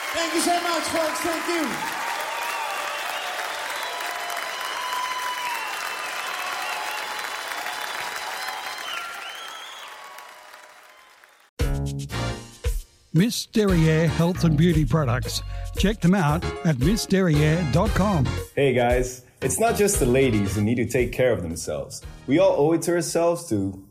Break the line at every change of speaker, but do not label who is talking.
Thank you so much, folks. Thank you.
Miss Derriere Health and Beauty Products. Check them out at missderriere.com.
Hey guys, it's not just the ladies who need to take care of themselves. We all owe it to ourselves to